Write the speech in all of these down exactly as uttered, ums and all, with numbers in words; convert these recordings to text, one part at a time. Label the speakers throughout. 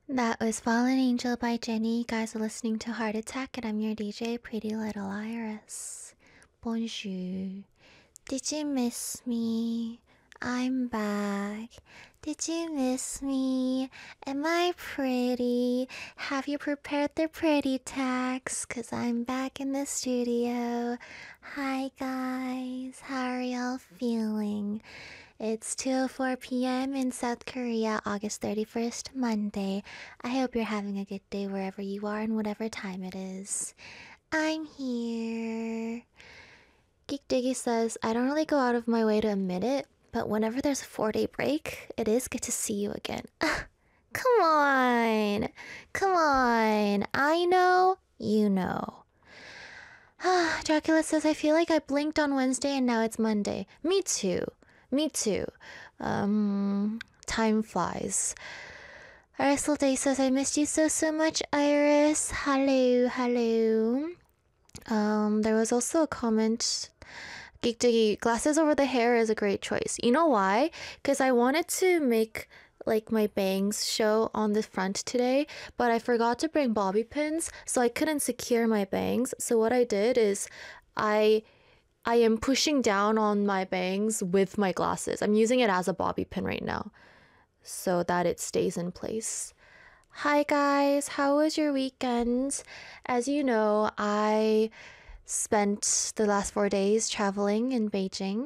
Speaker 1: That was Fallen Angel by Jenny. You guys are listening to Heart Attack, and I'm your D J, Pretty Little Iris. Bonjour. Did you miss me? I'm back. Did you miss me? Am I pretty? Have you prepared the pretty tags? Cause I'm back in the studio. Hi guys, how are y'all feeling? It's two oh four p m in South Korea, August thirty-first, Monday. I hope you're having a good day wherever you are and whatever time it is. I'm here. Geek Diggy says, I don't really go out of my way to admit it, but whenever there's a four-day break, it is good to see you again. Come on. Come on. I know, you know. Dracula says, I feel like I blinked on Wednesday and now it's Monday. Me too. Me too. Um, time flies. Arisel Day says, I missed you so, so much, Iris. Hello, hello. Um, there was also a comment. Geek Diggy, glasses over the hair is a great choice. You know why? Because I wanted to make like my bangs show on the front today, but I forgot to bring bobby pins, so I couldn't secure my bangs. So what I did is I I am pushing down on my bangs with my glasses. I'm using it as a bobby pin right now so that it stays in place. Hi guys, how was your weekend? As you know, I spent the last four days traveling in Beijing,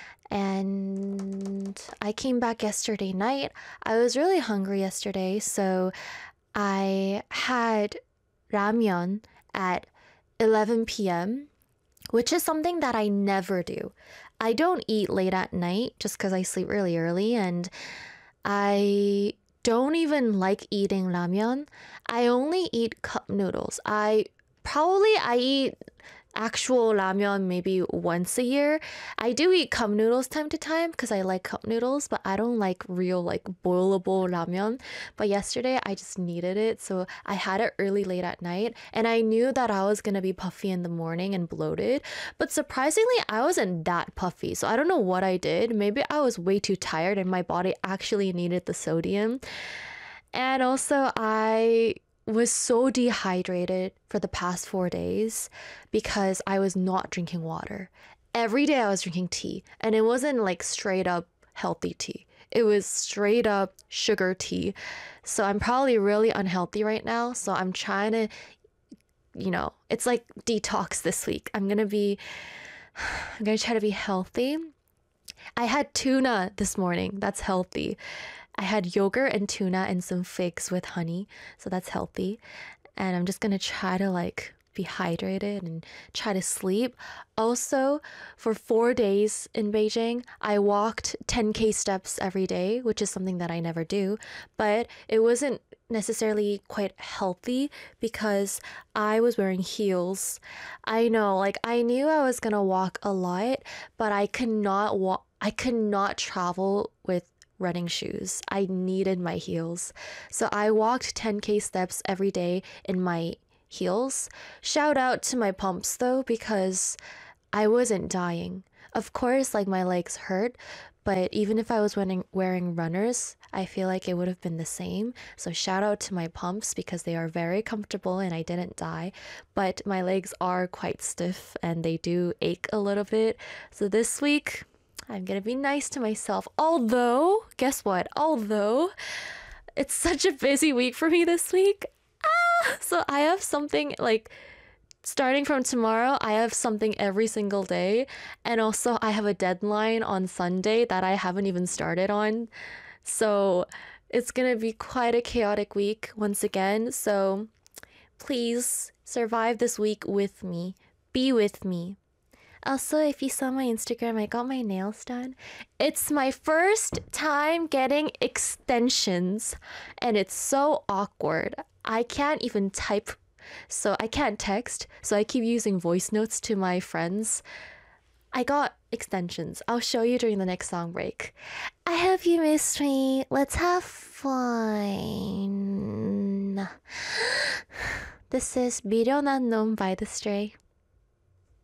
Speaker 1: and I came back yesterday night. I was really hungry yesterday, so I had ramyeon at eleven p m, which is something that I never do. I don't eat late at night just because I sleep really early, and I don't even like eating ramyeon. I only eat cup noodles. I probably I eat actual ramyeon maybe once a year. I do eat cup noodles time to time because I like cup noodles, but I don't like real like boilable ramyeon. But yesterday I just needed it, so I had it early late at night, and I knew that I was gonna be puffy in the morning and bloated, but surprisingly I wasn't that puffy. So I don't know what I did. Maybe I was way too tired and my body actually needed the sodium. And also I was so dehydrated for the past four days because I was not drinking water. Every day I was drinking tea, and it wasn't like straight up healthy tea. It was straight up sugar tea. So I'm probably really unhealthy right now. So I'm trying to, you know, it's like detox this week. I'm gonna be, I'm gonna try to be healthy. I had tuna this morning. That's healthy. I had yogurt and tuna and some figs with honey, so that's healthy. And I'm just gonna try to like be hydrated and try to sleep. Also, for four days in Beijing, I walked ten K steps every day, which is something that I never do, but it wasn't necessarily quite healthy because I was wearing heels. I know, like I knew I was gonna walk a lot, but I could not walk, I could not travel with running shoes. I needed my heels. So I walked ten K steps every day in my heels. Shout out to my pumps though, because I wasn't dying. Of course, like my legs hurt, but even if I was wearing, wearing runners, I feel like it would have been the same. So shout out to my pumps because they are very comfortable and I didn't die. But my legs are quite stiff and they do ache a little bit. So this week, I'm gonna be nice to myself. Although, guess what? Although it's such a busy week for me this week. Ah, so I have something like starting from tomorrow, I have something every single day. And also, I have a deadline on Sunday that I haven't even started on. So it's gonna be quite a chaotic week once again. So please survive this week with me. Be with me. Also, if you saw my Instagram, I got my nails done. It's my first time getting extensions, and it's so awkward. I can't even type, so I can't text, so I keep using voice notes to my friends. I got extensions. I'll show you during the next song break. I hope you missed me. Let's have fun. This is 미련한 놈 by The Stray.